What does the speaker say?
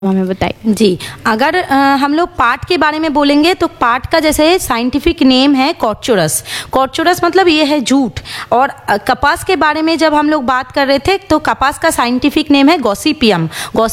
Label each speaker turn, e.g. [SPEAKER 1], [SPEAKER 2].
[SPEAKER 1] हमें बताइए।
[SPEAKER 2] जी, अगर हम लोग पाट के बारे में बोलेंगे तो पाट का जैसे साइंटिफिक नेम है कॉर्चोरस। कॉर्चोरस मतलब ये है जूट। और कपास के बारे में जब हम लोग बात कर रहे थे तो कपास का साइंटिफिक नेम है गॉसिपियम।